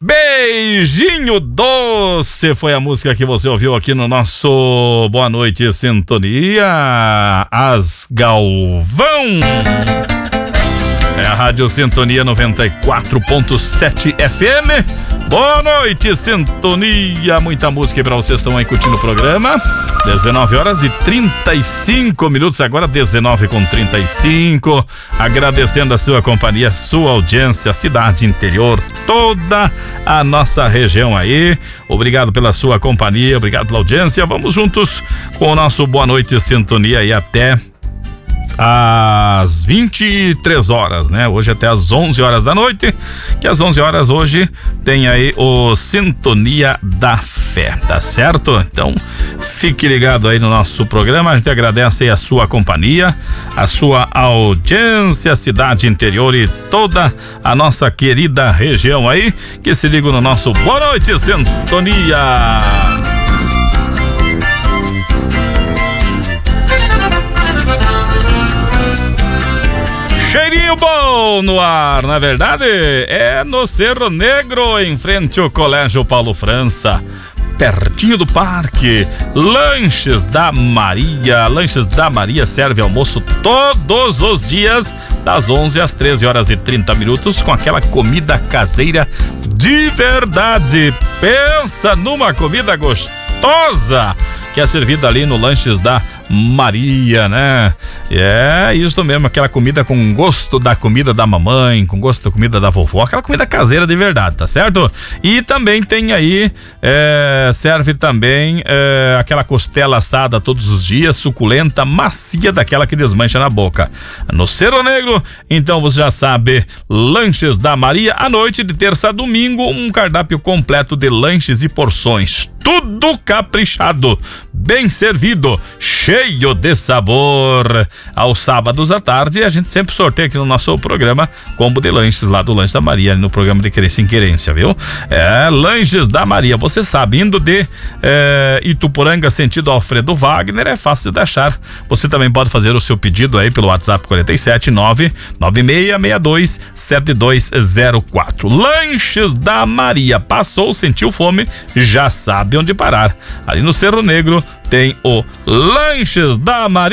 Beijinho Doce foi a música que você ouviu aqui no nosso Boa Noite Sintonia. As Galvão. É a Rádio Sintonia 94.7 FM. Boa noite, Sintonia. Muita música aí pra vocês que estão aí curtindo o programa. 19h35, agora 19h35. Agradecendo a sua companhia, a sua audiência, a cidade interior, toda a nossa região aí. Obrigado pela sua companhia, obrigado pela audiência. Vamos juntos com o nosso Boa Noite Sintonia aí até às 23 horas, né? Hoje até às 11 horas da noite, que às 11 horas hoje tem aí o Sintonia da Fé, tá certo? Então, fique ligado aí no nosso programa, a gente agradece aí a sua companhia, a sua audiência, cidade interior e toda a nossa querida região aí, que se liga no nosso Boa Noite Sintonia. Cheirinho bom no ar, na verdade, é no Cerro Negro, em frente ao Colégio Paulo França, pertinho do parque. Lanches da Maria. Lanches da Maria serve almoço todos os dias, das 11 às 13h30, com aquela comida caseira de verdade. Pensa numa comida gostosa que é servida ali no Lanches da Maria, né? É isso mesmo, aquela comida com gosto da comida da mamãe, com gosto da comida da vovó, aquela comida caseira de verdade, tá certo? E também tem aí, serve também aquela costela assada todos os dias, suculenta, macia, daquela que desmancha na boca. No Cerro Negro, então você já sabe, Lanches da Maria, à noite de terça a domingo, um cardápio completo de lanches e porções. Tudo caprichado, bem servido, cheio de sabor. Aos sábados à tarde, a gente sempre sorteia aqui no nosso programa combo de lanches lá do Lanche da Maria, no programa de Querência em Querência, viu? Lanches da Maria, você sabe, indo de Ituporanga sentido Alfredo Wagner, é fácil de achar. Você também pode fazer o seu pedido aí pelo WhatsApp 47996627204. Lanches da Maria, passou, sentiu fome, já sabe onde parar. Ali no Cerro Negro tem o Lanches da Maria.